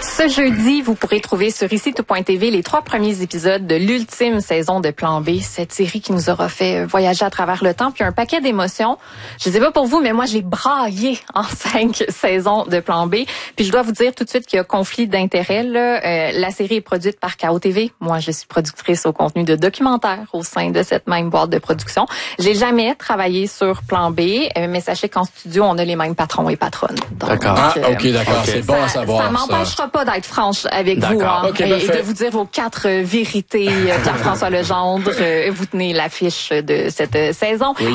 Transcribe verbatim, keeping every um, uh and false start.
Ce jeudi, vous pourrez trouver sur ici tout point t v les trois premiers épisodes de l'ultime saison de Plan B, cette série qui nous aura fait voyager à travers le temps, puis un paquet d'émotions. Je sais pas pour vous, mais moi, j'ai braillé en cinq saisons de Plan B. Puis je dois vous dire tout de suite qu'il y a conflit d'intérêts. Là. Euh, la série est produite par K O T V. Moi, je suis productrice au contenu de documentaires au sein de cette même boîte de production. J'ai jamais travaillé sur Plan B, euh, mais sachez qu'en studio, on a les mêmes patrons et patronnes. Donc, d'accord. Ah, euh, ok, d'accord. Okay. C'est bon ça, à savoir. Ça m'empêchera pas d'être franche avec vous hein, okay, et, et de vous dire vos quatre vérités. Pierre-François Legendre, euh, vous tenez l'affiche de cette euh, saison. Oui.